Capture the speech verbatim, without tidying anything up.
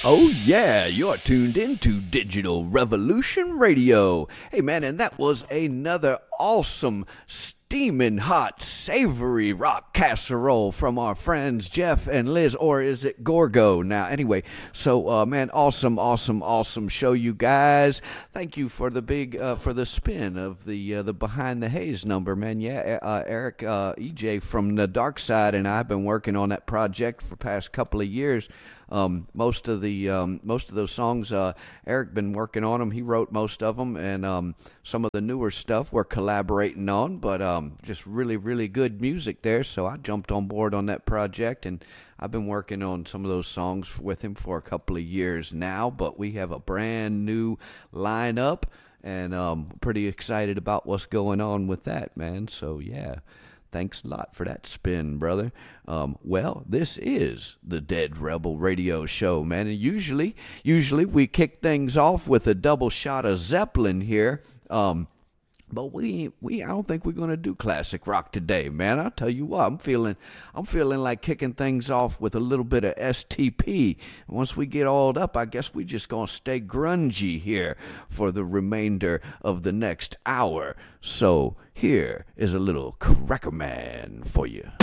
Oh, yeah, you're tuned into Digital Revolution Radio. Hey, man, and that was another awesome, steaming hot, savory rock casserole from our friends Jeff and Liz, or is it Gorgo now? Anyway, so, uh, man, awesome, awesome, awesome show, you guys. Thank you for the big, uh, for the spin of the uh, the Behind the Haze number, man. Yeah, uh, Eric, uh, E J from the Dark Side and I have been working on that project for past couple of years. Um, most of the um, most of those songs, uh, Eric been working on them. He wrote most of them, and um, some of the newer stuff we're collaborating on. But um, just really, really good music there. So I jumped on board on that project, and I've been working on some of those songs with him for a couple of years now. But we have a brand new lineup, and um, pretty excited about what's going on with that, man. So yeah. Thanks a lot for that spin, brother. Um, well, this is the Dead Rebel Radio Show, man. And usually, usually we kick things off with a double shot of Zeppelin here. Um, but we, we, I don't think we're gonna do classic rock today, man. I'll tell you what, I'm feeling, I'm feeling like kicking things off with a little bit of S T P. Once we get oiled up, I guess we just gonna stay grungy here for the remainder of the next hour. So here is a little Cracker Man for you.